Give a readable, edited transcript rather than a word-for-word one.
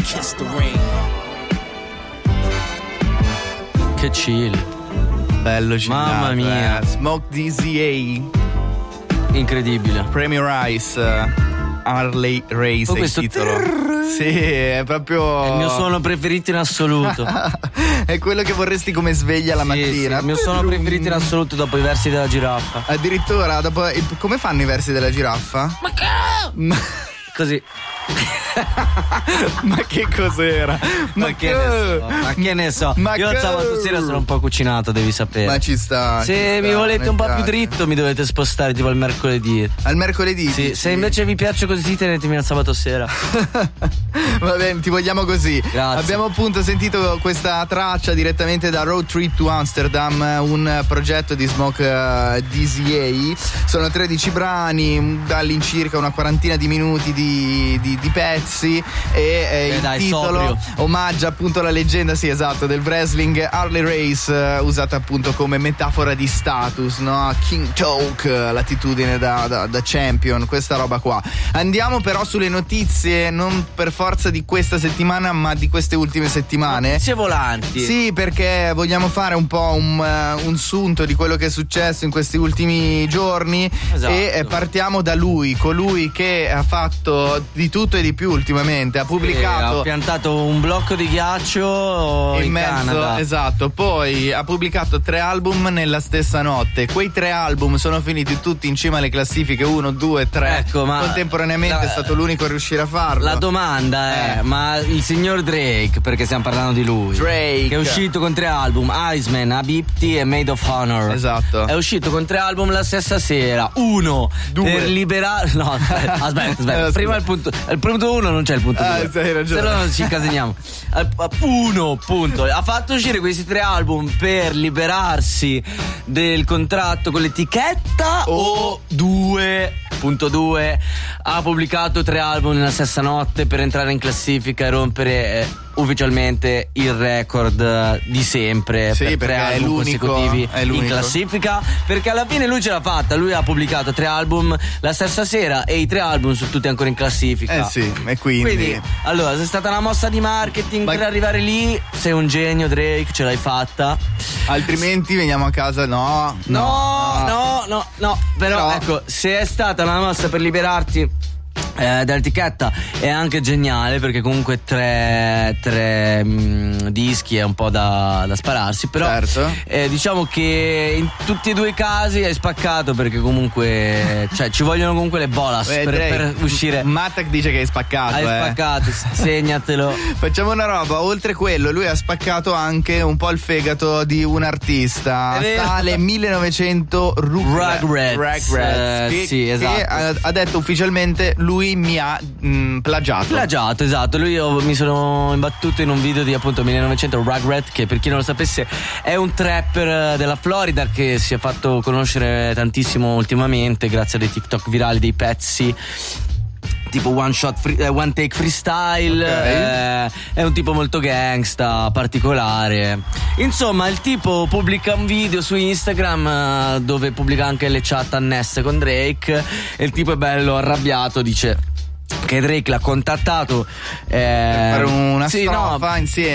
kiss the ring. Che chill. Bello chillato. Mamma mia. Smoke DZA. Incredibile. Premierize Harley Race è il titolo. Sì, è proprio È il mio suono preferito in assoluto. è quello che vorresti come sveglia la mattina. Sì, il mio suono preferito in assoluto dopo i versi della giraffa. Addirittura dopo. Come fanno i versi della giraffa? Così. Ma che cos'era? Ma che ne so? Io sabato sera sono un po' cucinato, devi sapere. Ma ci sta. Se mi volete un po' più dritto, mi dovete spostare tipo al mercoledì. Al mercoledì? Sì, se invece vi piace così, tenetemi al sabato sera. Va bene, ti vogliamo così. Grazie. Abbiamo appunto sentito questa traccia direttamente da Road Trip to Amsterdam, un progetto di Smoke DZA. Sono 13 brani, dall'incirca una quarantina di minuti di pezzi. E il dai, titolo sobrio. omaggia appunto la leggenda, sì esatto, del wrestling Harley Race, usata appunto come metafora di status, no? King Talk, l'attitudine da champion, questa roba qua. Andiamo però sulle notizie, non per forza di questa settimana ma di queste ultime settimane. Notizie volanti. Sì, perché vogliamo fare un po' un sunto di quello che è successo in questi ultimi giorni. Esatto. E partiamo da lui, colui che ha fatto di tutto e di più ultimamente. Ha pubblicato ha piantato un blocco di ghiaccio in mezzo, Canada. esatto. Poi ha pubblicato 3 album nella stessa notte. Quei 3 album sono finiti tutti in cima alle classifiche 1, 2, 3. Ecco, ma contemporaneamente è stato l'unico a riuscire a farlo. La domanda è: ma il signor Drake, perché stiamo parlando di lui, Drake, che è uscito con 3 album, Iceman, Abipti e Made of Honor. Esatto. È uscito con 3 album la stessa sera. 1 per liberare. No, aspetta. Prima il punto 1 non c'è il punto 2. Hai ragione. Se no non ci incasiniamo. 1 punto. Ha fatto uscire questi 3 album per liberarsi del contratto con l'etichetta o 2.2 ha pubblicato 3 album nella stessa notte per entrare in classifica e rompere ufficialmente il record di sempre, sì, per 3 album consecutivi in classifica, perché alla fine lui ce l'ha fatta. Lui ha pubblicato 3 album la stessa sera e i 3 album sono tutti ancora in classifica. Sì, e quindi allora, se è stata una mossa di marketing per arrivare lì, sei un genio, Drake, ce l'hai fatta. Altrimenti veniamo a casa. No. Però ecco, se è stata una mossa per liberarti dall'etichetta è anche geniale, perché comunque 3 dischi è un po' da spararsi, però certo. Diciamo che in tutti e 2 i casi hai spaccato, perché comunque cioè ci vogliono comunque le bolas per uscire. Mattac dice che hai spaccato. Hai spaccato, segnatelo. Facciamo una roba, oltre quello lui ha spaccato anche un po' il fegato di un artista, tale 1900 Rugrats, sì, esatto. che ha detto ufficialmente lui mi ha plagiato, esatto. Mi sono imbattuto in un video di appunto 1900 Rugrats, che per chi non lo sapesse è un trapper della Florida che si è fatto conoscere tantissimo ultimamente grazie a dei TikTok virali, dei pezzi tipo one take freestyle. Okay. È un tipo molto gangsta, particolare. Insomma, il tipo pubblica un video su Instagram dove pubblica anche le chat annesse con Drake, e il tipo è bello arrabbiato, dice che Drake l'ha contattato per fare una strofa insieme.